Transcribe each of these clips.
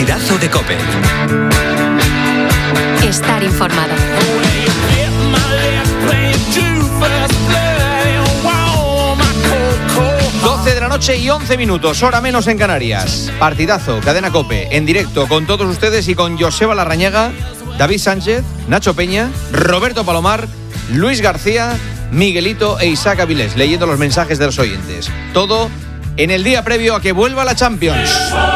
Partidazo de COPE. Estar informado. 12 de la noche y 11 minutos, hora menos en Canarias. Partidazo, cadena COPE, en directo con todos ustedes y con Joseba Larrañaga, David Sánchez, Nacho Peña, Roberto Palomar, Luis García, Miguelito e Isaac Avilés, leyendo los mensajes de los oyentes. Todo en el día previo a que vuelva la Champions.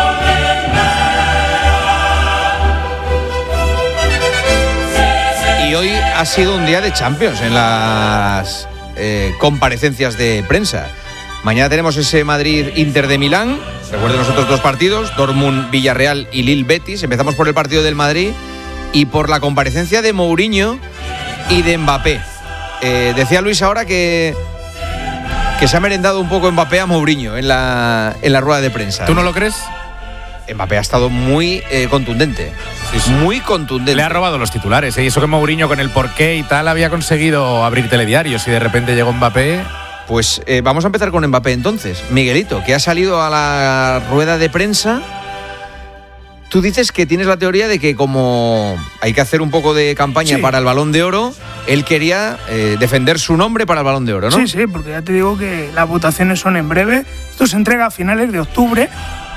Y hoy ha sido un día de Champions en las comparecencias de prensa. Mañana tenemos ese Madrid-Inter de Milán. Recuerden los otros dos partidos, Dortmund-Villarreal y Lille-Betis. Empezamos por el partido del Madrid y por la comparecencia de Mourinho y de Mbappé. Decía Luis ahora que se ha merendado un poco Mbappé a Mourinho en la rueda de prensa. ¿Tú no lo crees? Mbappé ha estado muy contundente. Sí. Muy contundente. Le ha robado los titulares, ¿eh? Y eso que Mourinho con el porqué y tal había conseguido abrir telediarios y de repente llegó Mbappé. Pues vamos a empezar con Mbappé entonces. Miguelito, que ha salido a la rueda de prensa. Tú dices que tienes la teoría de que como hay que hacer un poco de campaña para el Balón de Oro, él quería defender su nombre para el Balón de Oro, ¿no? Sí, porque ya te digo que las votaciones son en breve. Esto se entrega a finales de octubre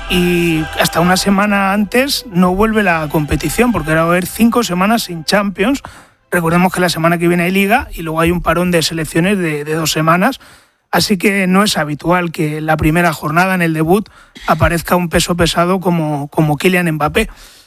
y hasta una semana antes no vuelve la competición, porque ahora va a haber 5 semanas sin Champions. Recordemos que la semana que viene hay Liga y luego hay un parón de selecciones de 2 semanas. Así que no es habitual que en la primera jornada, en el debut, aparezca un peso pesado como Kylian Mbappé.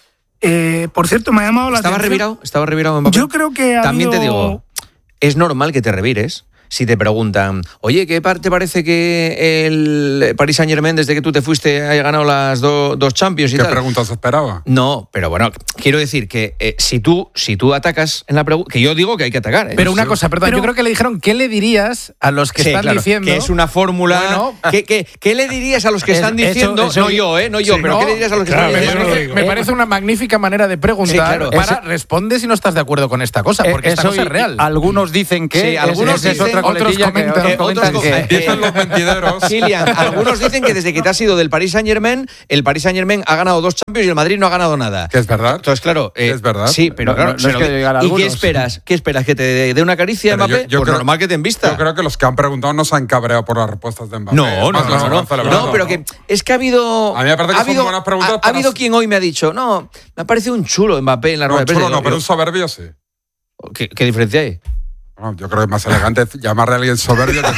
Por cierto, me ha llamado la atención. ¿Estaba revirado Mbappé? Yo creo que También te digo, es normal que te revires. Si te preguntan, oye, ¿qué te parece que el Paris Saint-Germain, desde que tú te fuiste, haya ganado las dos Champions y tal? ¿Qué preguntas esperaba? No, pero bueno, quiero decir que si tú atacas en la pregunta, que yo digo que hay que atacar. Pero una cosa, perdón, yo creo que le dijeron, ¿qué le dirías a los que están diciendo? Que es una fórmula. Bueno, ¿qué le dirías a los que están diciendo? No yo, pero ¿qué le dirías a los que están diciendo? Me parece una magnífica manera de preguntar responde si no estás de acuerdo con esta cosa, porque esta cosa es real. Algunos dicen que... Sí, algunos dicen, otros comentan que dicen los mentideros. Kylian, algunos dicen que desde que te has ido del Paris Saint-Germain, el Paris Saint-Germain ha ganado 2 Champions y el Madrid no ha ganado nada. Que es verdad. Entonces, claro, es verdad. Sí, pero claro. No es que digan ¿Y algunos? qué esperas? ¿Qué esperas? ¿Que te dé una caricia, Mbappé? Yo Pues creo, normal que te envista. Yo creo que los que han preguntado no se han cabreado por las respuestas de Mbappé. No, pero que es que ha habido... A mí me parece que son buenas preguntas. Ha habido quien hoy me ha dicho, no, me ha parecido un chulo Mbappé en la rueda de prensa. No, pero un soberbio sí. ¿Qué diferencia hay? No, yo creo que es más elegante llamarle a alguien soberbio que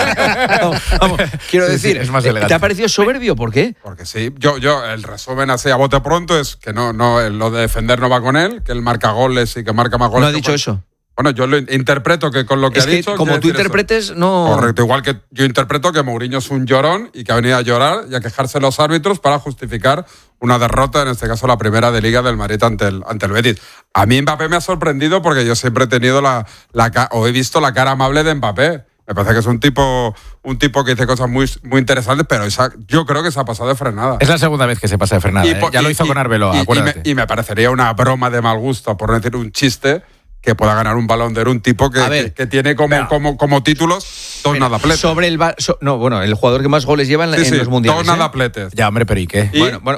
vamos, quiero decir, es más elegante. ¿Te ha parecido soberbio? ¿Por qué? Porque sí, yo el resumen así a bote pronto es que no lo de defender no va con él, que él marca goles y que marca más goles. No ha dicho eso. Bueno, yo lo interpreto que con lo que ha dicho... Como tú interpretes, eso. No... Correcto, igual que yo interpreto que Mourinho es un llorón y que ha venido a llorar y a quejarse los árbitros para justificar una derrota, en este caso la primera de Liga del Madrid ante el Betis. A mí Mbappé me ha sorprendido porque yo siempre he tenido he visto la cara amable de Mbappé. Me parece que es un tipo que dice cosas muy, muy interesantes, pero yo creo que se ha pasado de frenada. Es la segunda vez que se pasa de frenada. Ya lo hizo con Arbeloa, acuérdate. Y me parecería una broma de mal gusto, por no decir un chiste, que pueda ganar un Balón de Oro un tipo que tiene como títulos 2 nadapletes. Sobre el el jugador que más goles lleva en los mundiales. 2 nadapletes. Ya, hombre, pero ¿y qué?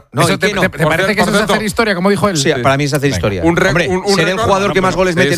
¿Te parece que eso es hacer historia, como dijo él? Sí, para mí es hacer historia. Ser el jugador que más goles mete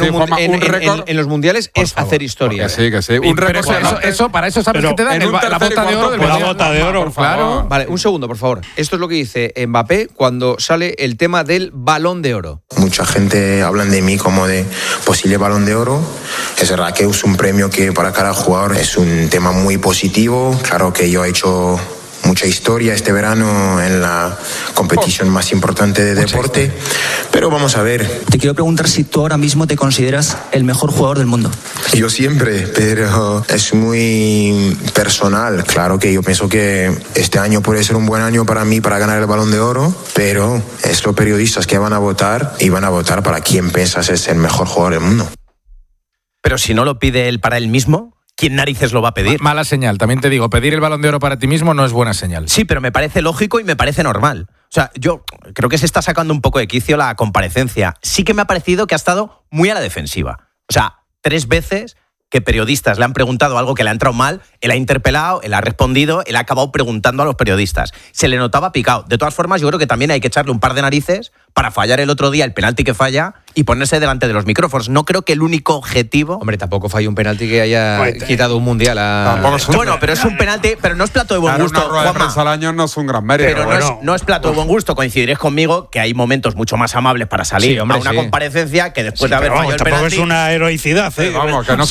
en los mundiales es hacer historia. Que sí. Para eso sabes que te dan la bota de oro del mundial. La bota de oro, claro. Vale, un segundo, por favor. Esto es lo que dice Mbappé cuando sale el tema del Balón de Oro. Mucha gente habla de mí como de posible Balón de Oro. Es verdad que es un premio que para cada jugador es un tema muy positivo. Claro que yo he hecho mucha historia este verano en la competición más importante de deporte, pero vamos a ver. Te quiero preguntar si tú ahora mismo te consideras el mejor jugador del mundo. Yo siempre, pero es muy personal. Claro que yo pienso que este año puede ser un buen año para mí para ganar el Balón de Oro, pero es los periodistas que van a votar y van a votar para quién piensas es el mejor jugador del mundo. Pero si no lo pide él para él mismo, ¿quién narices lo va a pedir? Mala señal, también te digo, pedir el Balón de Oro para ti mismo no es buena señal. Sí, pero me parece lógico y me parece normal. O sea, yo creo que se está sacando un poco de quicio la comparecencia. Sí que me ha parecido que ha estado muy a la defensiva. O sea, 3 veces que periodistas le han preguntado algo que le ha entrado mal, él ha interpelado, él ha respondido, él ha acabado preguntando a los periodistas. Se le notaba picado. De todas formas, yo creo que también hay que echarle un par de narices para fallar el otro día el penalti que falla y ponerse delante de los micrófonos. No creo que el único objetivo... Hombre, tampoco falló un penalti que haya quitado un mundial Bueno, pero es un penalti, pero no es plato de buen gusto. Una rueda de prensa al año no es un gran mérito. Pero no es plato de buen gusto. Coincidiréis conmigo que hay momentos mucho más amables para salir a una comparecencia que después de haber fallado el penalti. Tampoco es una heroicidad, ¿eh? Vamos, que no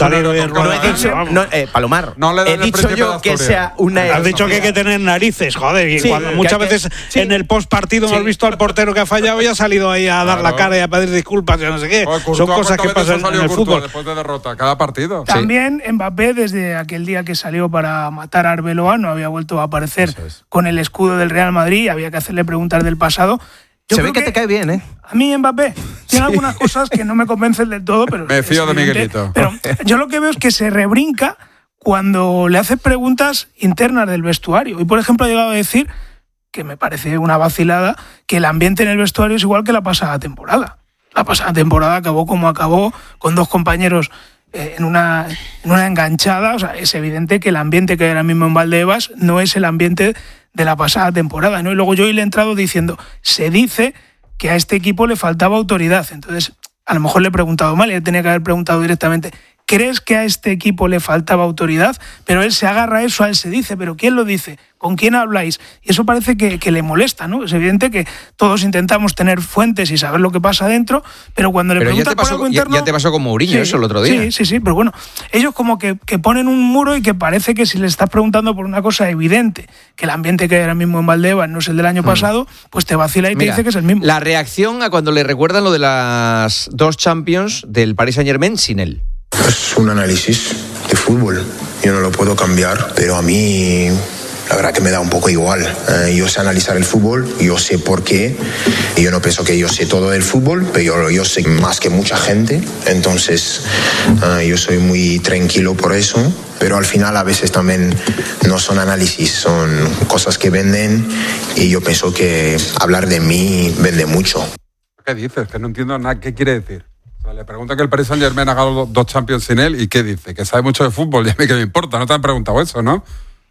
he dicho yo que sea una... Has dicho que hay que tener narices, joder. Y muchas veces en el post partido hemos visto al portero que ha fallado y ha salido ahí a dar la cara y a pedir disculpas y no sé qué. Son cosas que pasan en el fútbol. Después de derrota, cada partido. También Mbappé, desde aquel día que salió para matar a Arbeloa, no había vuelto a aparecer con el escudo del Real Madrid. Había que hacerle preguntas del pasado. Se ve que te cae bien, ¿eh? A mí Mbappé tiene algunas cosas que no me convencen del todo, pero... Me fío de Miguelito. Pero yo lo que veo es que se rebrinca cuando le hace preguntas internas del vestuario. Y, por ejemplo, ha llegado a decir, que me parece una vacilada, que el ambiente en el vestuario es igual que la pasada temporada. La pasada temporada acabó como acabó, con 2 compañeros en una enganchada. O sea, es evidente que el ambiente que hay ahora mismo en Valdebebas no es el ambiente de la pasada temporada, ¿no? Y luego yo le he entrado diciendo, se dice que a este equipo le faltaba autoridad. Entonces, a lo mejor le he preguntado mal y le tenía que haber preguntado directamente, ¿crees que a este equipo le faltaba autoridad? Pero él se agarra a eso, a él se dice, ¿pero quién lo dice? ¿Con quién habláis? Y eso parece que le molesta, ¿no? Es evidente que todos intentamos tener fuentes y saber lo que pasa dentro, pero cuando le preguntas por algo interno... Ya te pasó con Mourinho eso el otro día. Sí, pero bueno, ellos como que ponen un muro y que parece que si le estás preguntando por una cosa evidente, que el ambiente que hay ahora mismo en Valdebebas no es el del año pasado, pues te vacila y te dice que es el mismo. La reacción a cuando le recuerdan lo de las 2 Champions del Paris Saint-Germain sin él. Es un análisis de fútbol, yo no lo puedo cambiar, pero a mí la verdad que me da un poco igual. Yo sé analizar el fútbol, yo sé por qué, y yo no pienso que yo sé todo del fútbol, pero yo sé más que mucha gente, entonces yo soy muy tranquilo por eso, pero al final a veces también no son análisis, son cosas que venden, y yo pienso que hablar de mí vende mucho. ¿Qué dices? Que no entiendo nada. ¿Qué quiere decir? O sea, le pregunta que el Paris Saint-Germain ha ganado 2 Champions sin él, ¿y qué dice? Que sabe mucho de fútbol, y a mí que me importa, no te han preguntado eso, ¿no?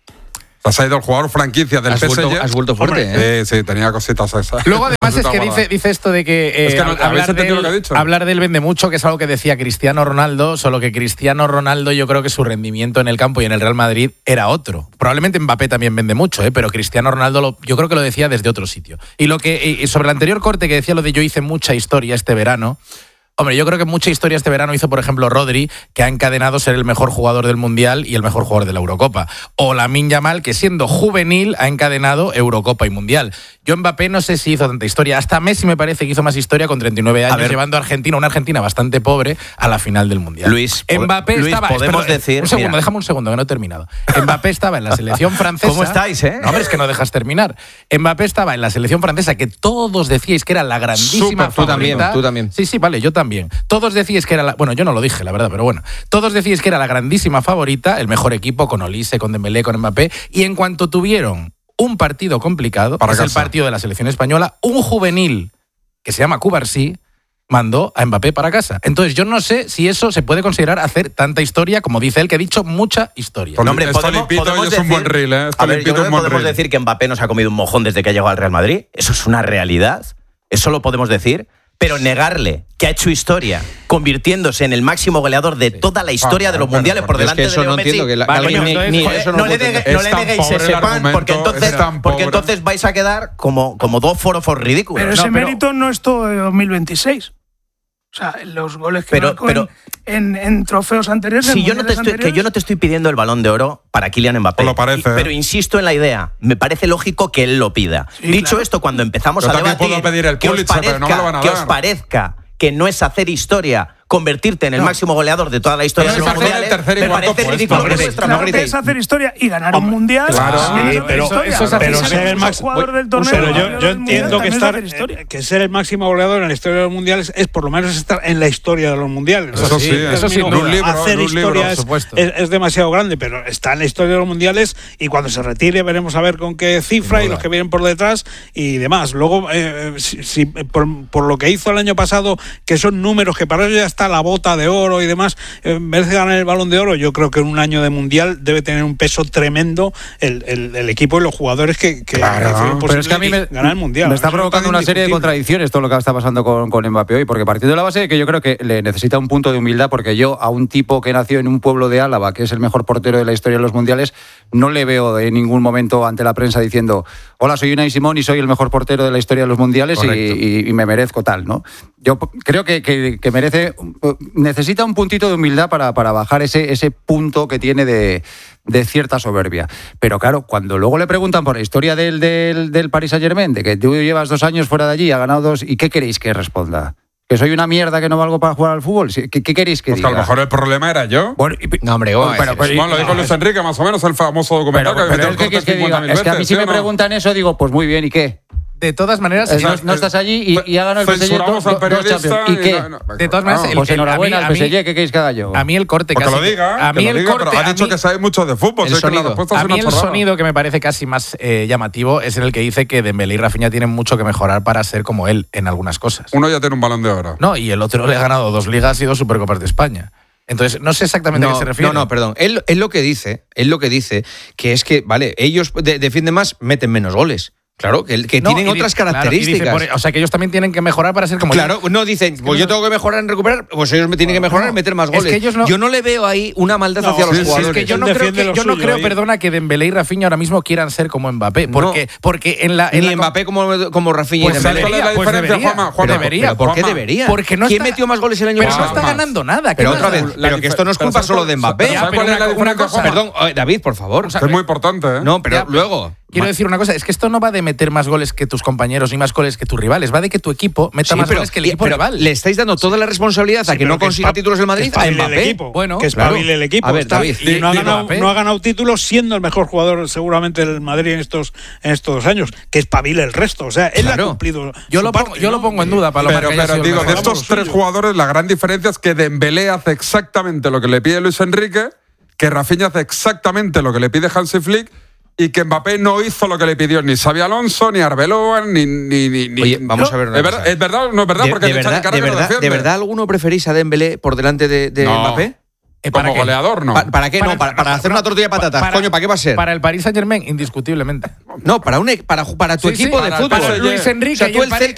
O sea, ha ido el jugador franquicia del PSG. Has vuelto fuerte, ¿eh? Sí, tenía cositas esas. Luego, además, es que dice esto de que, es que hablar de él vende mucho, que es algo que decía Cristiano Ronaldo, solo que Cristiano Ronaldo, yo creo que su rendimiento en el campo y en el Real Madrid era otro. Probablemente Mbappé también vende mucho, pero Cristiano Ronaldo yo creo que lo decía desde otro sitio. Y sobre el anterior corte que decía lo de yo hice mucha historia este verano. Hombre, yo creo que mucha historia este verano hizo, por ejemplo, Rodri, que ha encadenado ser el mejor jugador del Mundial y el mejor jugador de la Eurocopa. O Lamine Yamal, que siendo juvenil ha encadenado Eurocopa y Mundial. Yo Mbappé no sé si hizo tanta historia. Hasta Messi me parece que hizo más historia con 39 años, llevando a Argentina, una Argentina bastante pobre, a la final del Mundial. Mbappé estaba... podemos decir... Un segundo, déjame un segundo, que no he terminado. Mbappé estaba en la selección francesa... ¿Cómo estáis, No, hombre, es que no dejas terminar. Mbappé estaba en la selección francesa, que todos decíais que era la grandísima favorita. Tú también. Sí, vale, yo también. Todos decíais que era bueno, yo no lo dije, la verdad, pero bueno. Todos decíais que era la grandísima favorita, el mejor equipo con Olise, con Dembélé, con Mbappé, y en cuanto tuvieron un partido complicado, que es el partido de la selección española, un juvenil que se llama Cubarsí mandó a Mbappé para casa. Entonces yo no sé si eso se puede considerar hacer tanta historia, como dice él, que ha dicho mucha historia. No, hombre, podemos decir, un buen reel, ¿eh? A ver, yo creo que podemos decir que Mbappé nos ha comido un mojón desde que ha llegado al Real Madrid. Eso es una realidad. Eso lo podemos decir. Pero negarle que ha hecho historia, convirtiéndose en el máximo goleador de toda la historia de los mundiales por delante de Leo Messi. No le neguéis ese pan, porque entonces vais a quedar como 2 forofos ridículos. Pero ese mérito no es todo de 2026. O sea, los goles que marcó en trofeos anteriores... Sí, yo no te estoy pidiendo el Balón de Oro para Kylian Mbappé. Lo parece, pero insisto en la idea. Me parece lógico que él lo pida. Sí, Dicho esto, cuando empezamos a debatir... Puedo pedir el Pulitzer, pero no me lo van a dar. Que os parezca que no es hacer historia convertirte en el máximo goleador de toda la historia de los mundiales, me parece ridículo que vuestra parte es hacer historia y ganar un mundial. Claro, sí, pero ser el máximo jugador del torneo. Pero yo entiendo que ser el máximo goleador en la historia de los mundiales es por lo menos estar en la historia de los mundiales. Eso sí, hacer historia es demasiado grande, pero está en la historia de los mundiales y cuando se retire veremos a ver con qué cifra y los que vienen por detrás y demás. Luego, por lo que hizo el año pasado, que son números que para ellos ya hasta la bota de oro y demás, en vez de ganar el Balón de Oro, yo creo que en un año de Mundial debe tener un peso tremendo el equipo y los jugadores que claro, pero es que a mí ganar el Mundial. Me está provocando una serie de contradicciones todo lo que está pasando con Mbappé hoy, porque partiendo de la base de que yo creo que le necesita un punto de humildad, porque yo a un tipo que nació en un pueblo de Álava, que es el mejor portero de la historia de los mundiales, no le veo en ningún momento ante la prensa diciendo: hola, soy Unai Simón y soy el mejor portero de la historia de los mundiales y me merezco tal, ¿no? Yo creo que necesita un puntito de humildad para bajar ese punto que tiene de cierta soberbia. Pero claro, cuando luego le preguntan por la historia del Paris Saint-Germain, de que tú llevas 2 años fuera de allí, ha ganado 2, ¿y qué queréis que responda? ¿Que soy una mierda que no valgo para jugar al fútbol? ¿Qué queréis que diga? A lo mejor el problema era yo. Bueno, no, hombre, lo dijo Luis Enrique, más o menos, el famoso documental es que a mí si me preguntan eso, digo, pues muy bien, ¿y qué? De todas maneras, no estás allí y ha ganado el PSG ¿y qué? De todas maneras, pues enhorabuena al PSG, ¿qué queréis que haga yo? A mí el corte casi... Que lo diga, pero ha dicho que sabe mucho de fútbol. A mí el sonido que me parece casi más llamativo es el que dice que Dembélé y Rafinha tienen mucho que mejorar para ser como él en algunas cosas. Uno ya tiene un Balón de Oro. No, y el otro le ha ganado 2 ligas y 2 Supercopas de España. Entonces, no sé exactamente a qué se refiere. No, perdón. Él lo que dice, que es que, vale, ellos defienden más, meten menos goles. Claro, que tienen otras características. Dice, o sea, que ellos también tienen que mejorar para ser como yo. Claro, no dicen, pues yo tengo que mejorar en recuperar, pues ellos me tienen que mejorar en meter más goles. Es que yo no le veo ahí una maldad hacia los jugadores. Es que yo no creo, perdona, que Dembélé y Rafinha ahora mismo quieran ser como Mbappé. Porque ni Mbappé como Rafinha. Pues debería, ¿Pero por qué debería? Porque no ¿Quién metió más goles el año pasado? Pero no está ganando nada. Pero otra vez, pero que esto no es culpa solo de Mbappé. Perdón, David, por favor. Es muy importante, ¿eh? No, pero luego... Quiero decir una cosa, es que esto no va de meter más goles que tus compañeros ni más goles que tus rivales, va de que tu equipo meta más goles que el equipo rival. Le estáis dando toda la responsabilidad a que no consiga títulos el Madrid a Mbappé. Bueno, que espabile el equipo. A ver, David, y no ha ganado títulos siendo el mejor jugador seguramente del Madrid en estos 2 años. Que espabile el resto. O sea, él ha cumplido. Yo lo pongo en duda, Paloma. Pero digo, de estos 3 jugadores, la gran diferencia es que Dembélé hace exactamente lo que le pide Luis Enrique, que Rafinha hace exactamente lo que le pide Hansi Flick, y que Mbappé no hizo lo que le pidió ni Xabi Alonso, ni Arbeloa, ni... Oye, vamos a ver una cosa. ¿Es verdad o no es verdad? Porque ¿De verdad alguno preferís a Dembélé por delante de Mbappé? Como goleador, no. ¿Para qué no? ¿Para hacer una tortilla de patatas? Coño, ¿para qué va a ser? Para el Paris Saint-Germain, indiscutiblemente. No, para tu equipo de fútbol. Para Luis Enrique. O sea, tú el